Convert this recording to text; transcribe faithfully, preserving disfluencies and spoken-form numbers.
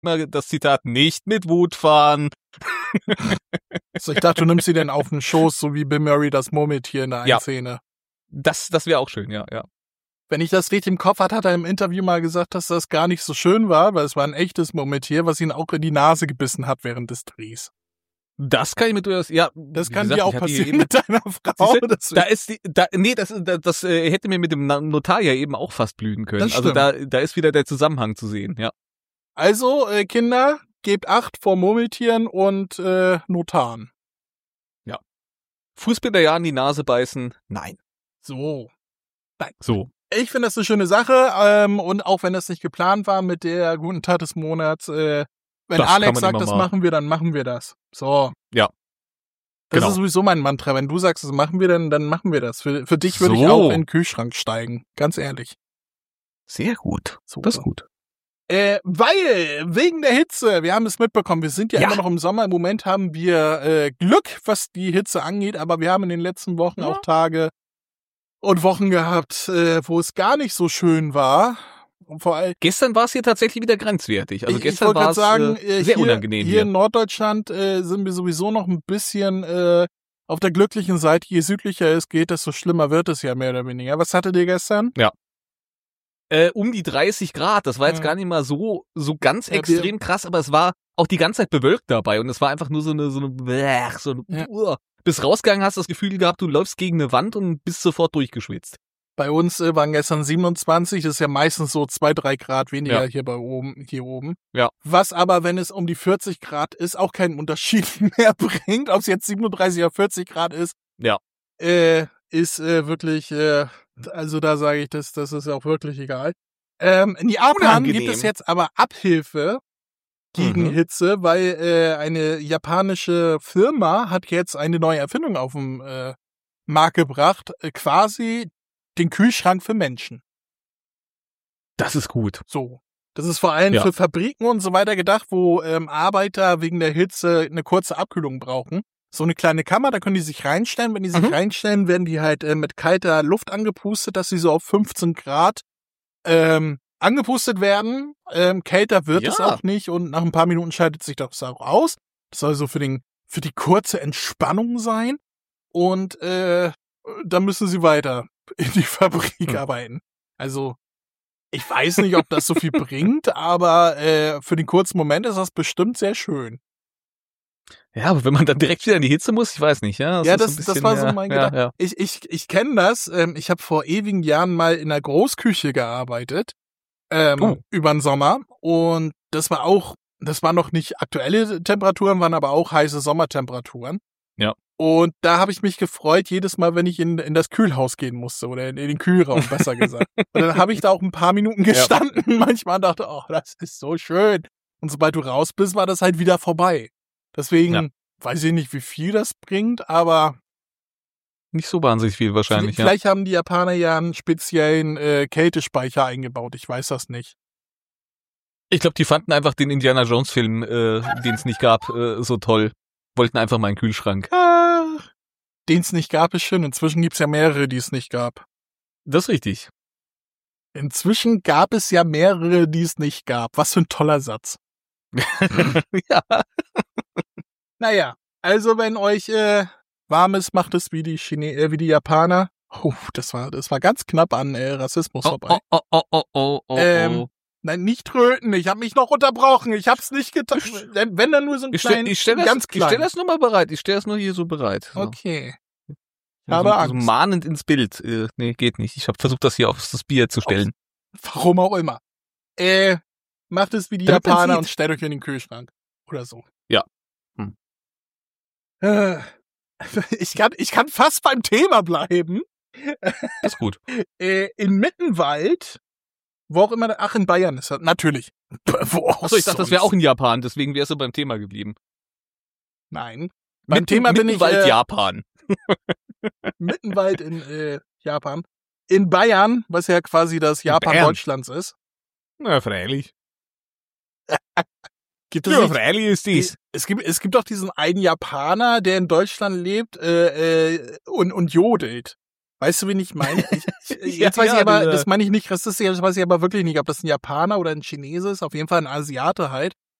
immer das Zitat, nicht mit Wut fahren. Also ich dachte, du nimmst sie denn auf den Schoß, so wie Bill Murray das Murmeltier in der einen Ja. Szene. Das, das wäre auch schön, ja, ja. Wenn ich das richtig im Kopf hatte, hat er im Interview mal gesagt, dass das gar nicht so schön war, weil es war ein echtes Murmeltier, was ihn auch in die Nase gebissen hat während des Drehs. Das kann ich mir durchaus, ja. Das wie kann gesagt, dir auch ich hatte hier passieren eben- mit deiner Frau. Siehste, Das da ist die, da, nee, das, das, das äh, hätte mir mit dem Na- Notar ja eben auch fast blühen können. Das Also stimmt. da, da ist wieder der Zusammenhang zu sehen, ja. Also, äh, Kinder, gebt Acht vor Murmeltieren und äh, Notaren. Fußbänder ja in die Nase beißen, nein. So. So. Ich finde das eine schöne Sache ähm, und auch wenn das nicht geplant war mit der guten Tat des Monats, äh, wenn Das kann Alex man sagt, immer das mal- machen wir, dann machen wir das. So. Ja. Das Genau. ist sowieso mein Mantra. Wenn du sagst, das machen wir, dann, dann machen wir das. Für, für dich würde ich So. auch in den Kühlschrank steigen. Ganz ehrlich. Sehr gut. So. Das ist gut. Äh, weil, wegen der Hitze, wir haben es mitbekommen, wir sind ja, Ja. immer noch im Sommer. Im Moment haben wir äh, Glück, was die Hitze angeht, aber wir haben in den letzten Wochen Ja. auch Tage und Wochen gehabt, äh, wo es gar nicht so schön war. Und vor allem, Gestern war es hier tatsächlich wieder grenzwertig. Also ich, ich gestern wollte war gerade es sagen, äh, äh, sehr hier, unangenehm hier hier. in Norddeutschland äh, sind wir sowieso noch ein bisschen äh, auf der glücklichen Seite. Je südlicher es geht, desto schlimmer wird es ja mehr oder weniger. Was hattet ihr gestern? Äh, um die dreißig Grad. Das war jetzt Ja. gar nicht mal so so ganz Ja, wir- extrem krass, aber es war auch die ganze Zeit bewölkt dabei und es war einfach nur so eine so eine Blech, so eine Ja. Uah. Bis rausgegangen hast du das Gefühl gehabt, du läufst gegen eine Wand und bist sofort durchgeschwitzt. Bei uns äh, waren gestern siebenundzwanzig, das ist ja meistens so zwei, drei Grad weniger Ja. hier bei oben, hier oben. Ja. Was aber, wenn es um die vierzig Grad ist, auch keinen Unterschied mehr bringt, ob es jetzt siebenunddreißig oder vierzig Grad ist. Ja. Äh, ist äh, wirklich, äh, also da sage ich, das, das ist auch wirklich egal. Ähm, in Japan Unangenehm. gibt es jetzt aber Abhilfe gegen Mhm. Hitze, weil äh, eine japanische Firma hat jetzt eine neue Erfindung auf den äh, Markt gebracht, äh, quasi den Kühlschrank für Menschen. Das ist gut. So. Das ist vor allem Ja. für Fabriken und so weiter gedacht, wo ähm, Arbeiter wegen der Hitze eine kurze Abkühlung brauchen. So eine kleine Kammer, da können die sich reinstellen. Wenn die sich Mhm. reinstellen, werden die halt äh, mit kalter Luft angepustet, dass sie so auf fünfzehn Grad ähm, angepustet werden. Ähm, kälter wird es Ja. auch nicht und nach ein paar Minuten schaltet sich das auch aus. Das soll so für den für die kurze Entspannung sein. Und äh, dann müssen sie weiter in die Fabrik Hm. arbeiten. Also ich weiß nicht, ob das so viel bringt, aber äh, für den kurzen Moment ist das bestimmt sehr schön. Ja, aber wenn man dann direkt wieder in die Hitze muss, ich weiß nicht, ja. Ja, ist so das, ein das bisschen, war so ja, mein ja, Gedanke. ja. Ich, ich, ich kenne das. Ähm, ich habe vor ewigen Jahren mal in der Großküche gearbeitet. Ähm, Oh. über den Sommer. Und das war auch, das waren noch nicht aktuelle Temperaturen, waren aber auch heiße Sommertemperaturen. Ja. Und da habe ich mich gefreut, jedes Mal, wenn ich in, in das Kühlhaus gehen musste oder in, in den Kühlraum, besser gesagt. Und dann habe ich da auch ein paar Minuten gestanden manchmal und dachte, oh, das ist so schön. Und sobald du raus bist, war das halt wieder vorbei. Deswegen Ja. weiß ich nicht, wie viel das bringt, aber Nicht so wahnsinnig viel wahrscheinlich, ja. vielleicht haben die Japaner ja einen speziellen äh, Kältespeicher eingebaut. Ich weiß das nicht. Ich glaube, die fanden einfach den Indiana Jones Film, äh, den es nicht gab, äh, so toll. Wollten einfach mal einen Kühlschrank. Ach, den es nicht gab, ist schön. Inzwischen gibt's ja mehrere, die es nicht gab. Das ist richtig. Inzwischen gab es ja mehrere, die es nicht gab. Was für ein toller Satz. Ja. Naja, also wenn euch äh, warm ist, macht es wie die Chine äh, wie die Japaner. Oh, das war das war ganz knapp an äh, Rassismus Oh, vorbei. oh, oh, oh, oh, oh, Ähm, oh. Nein, nicht tröten. Ich habe mich noch unterbrochen. Ich hab's nicht getan. Wenn wenn dann nur so ein Ich stell, klein, ich stell das, ganz ich stell klein. das nur mal bereit. Ich stell das nur hier so bereit. So. Okay. So, habe so, Angst. so mahnend ins Bild. Äh, nee, geht nicht. Ich habe versucht, das hier aufs das Bier zu stellen. Warum auch immer. Äh, macht es wie die Damit man Japaner sieht. und stellt euch in den Kühlschrank. Oder so. Ja. Hm. Äh, ich kann, ich kann fast beim Thema bleiben. Das ist gut. Äh, in Mittenwald, wo auch immer, ach, in Bayern ist das, natürlich. Wo auch Achso, ich dachte, das wäre sonst? auch in Japan, deswegen wärst du beim Thema geblieben. Nein. Beim Mitten- Thema bin ich, Mittenwald, äh, Japan. Mittenwald in äh, Japan. In Bayern, was ja quasi das Japan Bayern. Deutschlands ist. Na, freilich. Gibt es Ja, nicht, freilich ist dies. es gibt, es gibt doch diesen einen Japaner, der in Deutschland lebt äh, äh, und, und jodelt. Weißt du, wen ich meine? Ich, ich, jetzt Ja, weiß ich ja, aber, dieser- das meine ich nicht rassistisch, das weiß ich aber wirklich nicht, ob das ein Japaner oder ein Chinese ist. Auf jeden Fall ein Asiate halt.